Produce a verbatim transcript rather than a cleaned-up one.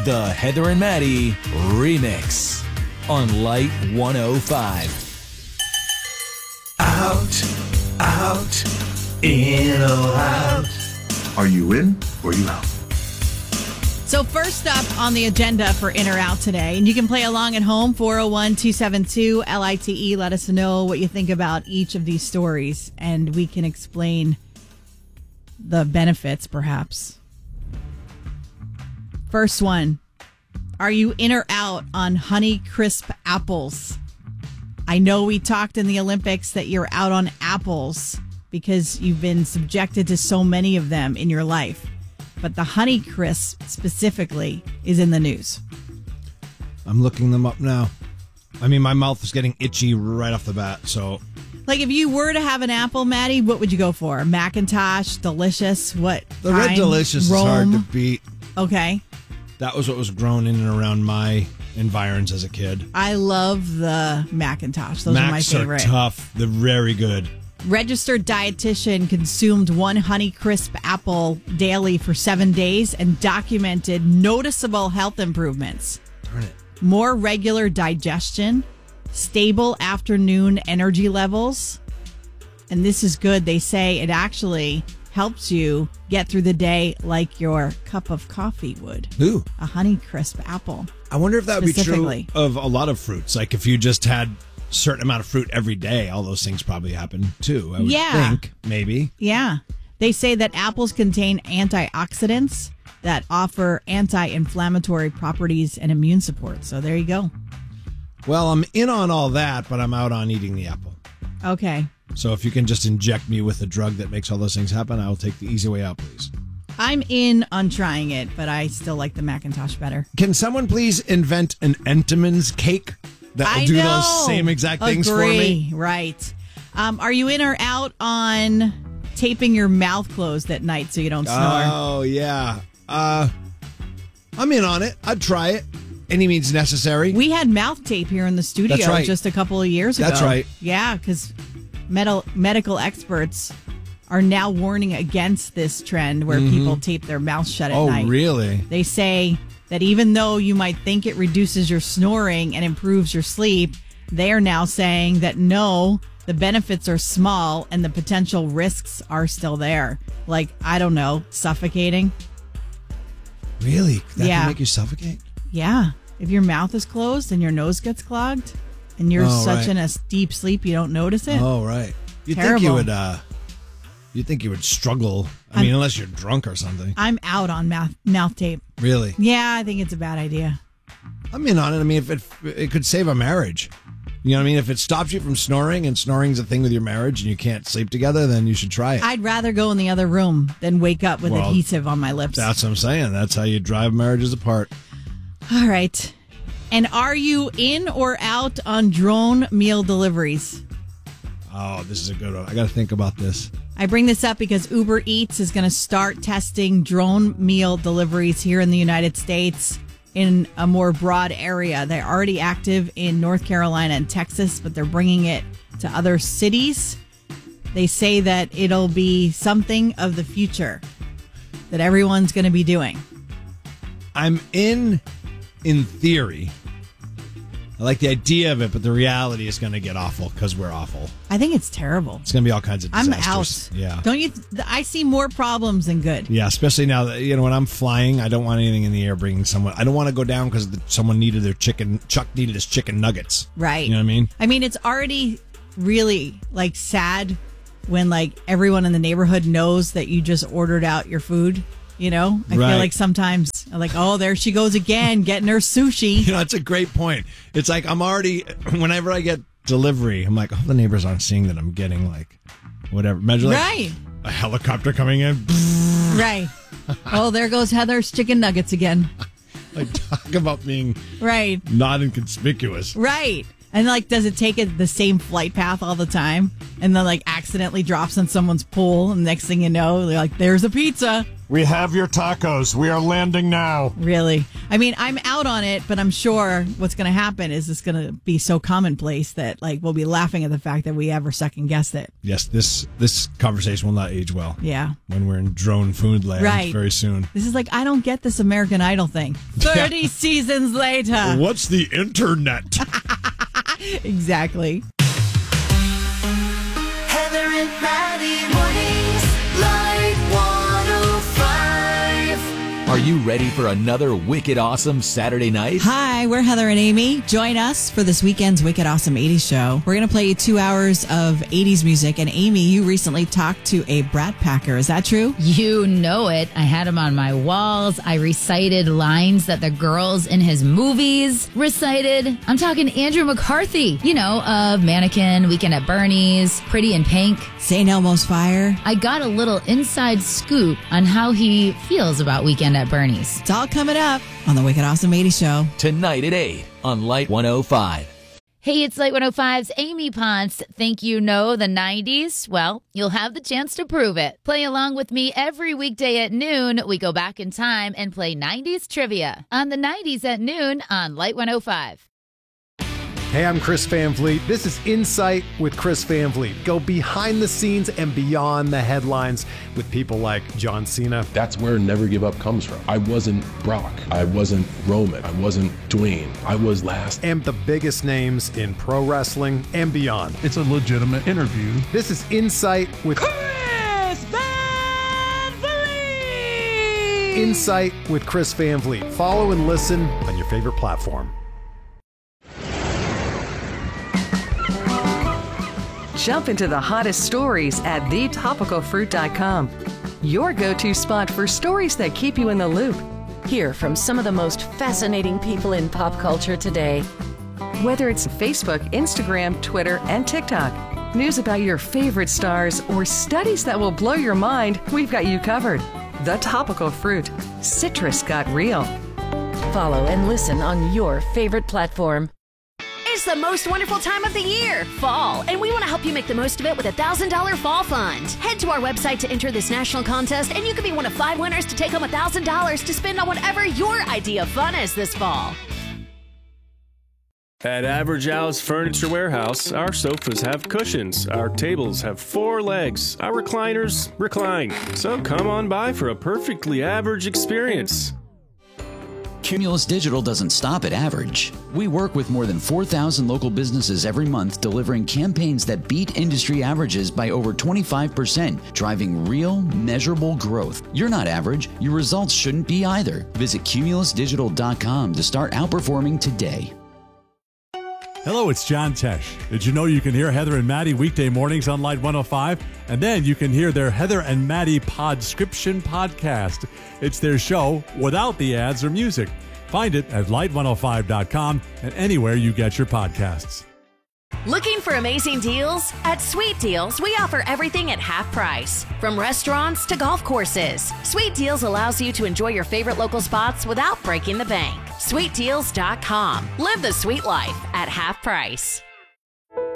The Heather and Maddie Remix on Light one oh five. Out, out, in or out. Are you in or you out? So first up on the agenda for In or Out today, and you can play along at home, four oh one, two seven two, L I T E. Let us know what you think about each of these stories, and we can explain the benefits, perhaps. First one, are you in or out on Honey Crisp apples? I know we talked in the Olympics that you're out on apples because you've been subjected to so many of them in your life. But the Honey Crisp specifically is in the news. I'm looking them up now. I mean, my mouth is getting itchy right off the bat, so... Like, if you were to have an apple, Maddie, what would you go for? Macintosh, Delicious, what The kind? Red Delicious Rome? is hard to beat. Okay. That was what was grown in and around my environs as a kid. I love the Macintosh. Those Macs are my favorite. are tough. They're very good. Registered dietitian consumed one Honey Crisp apple daily for seven days and documented noticeable health improvements. Darn it. More regular digestion, stable afternoon energy levels. And this is good. They say it actually helps you get through the day like your cup of coffee would. Ooh. A Honey Crisp apple. I wonder if that would be true Specifically. of a lot of fruits. Like if you just had a certain amount of fruit every day, all those things probably happen too. I would Yeah. think, maybe. Yeah. They say that apples contain antioxidants that offer anti-inflammatory properties and immune support. So there you go. Well, I'm in on all that, but I'm out on eating the apple. Okay. So if you can just inject me with a drug that makes all those things happen, I'll take the easy way out, please. I'm in on trying it, but I still like the Macintosh better. Can someone please invent an Entenmann's cake that will I do know. those same exact things for Agree. me? Right. Um, are you in or out on taping your mouth closed at night so you don't snore? Oh, yeah. Uh, I'm in on it. I'd try it. Any means necessary. We had mouth tape here in the studio That's right. just a couple of years ago. That's right. Yeah, because med- medical experts are now warning against this trend where Mhm. people tape their mouth shut at Oh, night. really? They say that even though you might think it reduces your snoring and improves your sleep, they are now saying that no, the benefits are small and the potential risks are still there. Like, I don't know, suffocating. Really? That Yeah. can make you suffocate? Yeah. If your mouth is closed and your nose gets clogged and you're Oh, such right. in a deep sleep you don't notice it. Oh, right. You'd think Terrible. you would, uh, you'd think you would struggle. I I'm- mean, unless you're drunk or something. I'm out on mouth, mouth tape. Really? Yeah, I think it's a bad idea. I'm in on it. I mean, if it, it could save a marriage. You know what I mean? If it stops you from snoring and snoring's a thing with your marriage and you can't sleep together, then you should try it. I'd rather go in the other room than wake up with Well, adhesive on my lips. That's what I'm saying. That's how you drive marriages apart. All right. And are you in or out on drone meal deliveries? Oh, this is a good one. I got to think about this. I bring this up because Uber Eats is going to start testing drone meal deliveries here in the United States in a more broad area. They're already active in North Carolina and Texas, but they're bringing it to other cities. They say that it'll be something of the future that everyone's going to be doing. I'm in, in theory. I like the idea of it, but the reality is going to get awful because we're awful. I think it's terrible. It's going to be all kinds of I'm disasters. out. Yeah. Don't you? I see more problems than good. Yeah, especially now that, you know, when I'm flying, I don't want anything in the air bringing someone. I don't want to go down because someone needed their chicken. Chuck needed his chicken nuggets. Right. You know what I mean? I mean, it's already really like sad when like everyone in the neighborhood knows that you just ordered out your food. You know, I Right. feel like sometimes I'm like, oh, there she goes again, getting her sushi. You know, that's a great point. It's like I'm already, whenever I get delivery, I'm like, oh, the neighbors aren't seeing that I'm getting like whatever. Imagine like Right. a helicopter coming in. Right. Oh, there goes Heather's chicken nuggets again. Like, talk about being Right. not inconspicuous. Right. And like, does it take it the same flight path all the time? And then like accidentally drops in someone's pool. And next thing you know, they're like, there's a pizza. We have your tacos. We are landing now. Really? I mean, I'm out on it, but I'm sure what's going to happen is it's going to be so commonplace that like we'll be laughing at the fact that we ever second guessed it. Yes, this this conversation will not age well. Yeah. When we're in drone food land right. very soon. This is like, I don't get this American Idol thing. thirty yeah. seasons later. What's the internet? Exactly. Heather and Maddie mornings, Light one oh five. Are you ready for another wicked awesome Saturday night? Hi, we're Heather and Amy. Join us for this weekend's Wicked Awesome eighties show. We're going to play you two hours of eighties music. And Amy, you recently talked to a Brat Packer. Is that true? You know it. I had him on my walls. I recited lines that the girls in his movies recited. I'm talking Andrew McCarthy, you know, of Mannequin, Weekend at Bernie's, Pretty in Pink, Saint Elmo's Fire. I got a little inside scoop on how he feels about Weekend at Bernie's. It's all coming up on the Wicked Awesome eighties show. Tonight at eight on Light one oh five. Hey, it's Light one oh five's Amy Ponce. Think you know the nineties? Well, you'll have the chance to prove it. Play along with me every weekday at noon. We go back in time and play nineties trivia on the nineties at noon on Light one oh five. Hey, I'm Chris Van Vliet. This is Insight with Chris Van Vliet. Go behind the scenes and beyond the headlines with people like John Cena. That's where Never Give Up comes from. I wasn't Brock. I wasn't Roman. I wasn't Dwayne. I was last. And the biggest names in pro wrestling and beyond. It's a legitimate interview. This is Insight with Chris Van Vliet. Insight with Chris Van Vliet. Follow and listen on your favorite platform. Jump into the hottest stories at the topical fruit dot com. Your go-to spot for stories that keep you in the loop. Hear from some of the most fascinating people in pop culture today. Whether it's Facebook, Instagram, Twitter, and TikTok, news about your favorite stars, or studies that will blow your mind, we've got you covered. The Topical Fruit. Citrus got real. Follow and listen on your favorite platform. It's the most wonderful time of the year, fall, and we want to help you make the most of it with a one thousand dollars Fall Fund. Head to our website to enter this national contest, and you could be one of five winners to take home one thousand dollars to spend on whatever your idea of fun is this fall. At Average Al's Furniture Warehouse, our sofas have cushions, our tables have four legs, our recliners recline. So come on by for a perfectly average experience. Cumulus Digital doesn't stop at average. We work with more than four thousand local businesses every month, delivering campaigns that beat industry averages by over twenty-five percent, driving real, measurable growth. You're not average. Your results shouldn't be either. Visit cumulus digital dot com to start outperforming today. Hello, it's John Tesh. Did you know you can hear Heather and Maddie weekday mornings on Light one oh five? And then you can hear their Heather and Maddie Podscription podcast. It's their show without the ads or music. Find it at light one oh five dot com and anywhere you get your podcasts. Looking for amazing deals? At Sweet Deals, we offer everything at half price. From restaurants to golf courses, Sweet Deals allows you to enjoy your favorite local spots without breaking the bank. sweet deals dot com. Live the sweet life at half price.